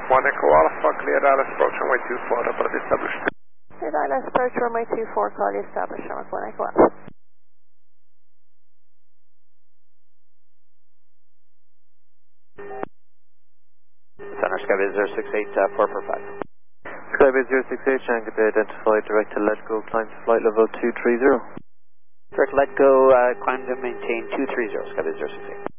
1 Echo Alpha, clear Dallas approach runway 24, double established. Clear Dallas approach runway 24, call established, runway 1 Echo Alpha. Center Skybase 068, 445. Skybase 068, Shanghai could be identified, direct to let go, climb to flight level 230. Direct let go, climb to maintain 230, Skybase 068.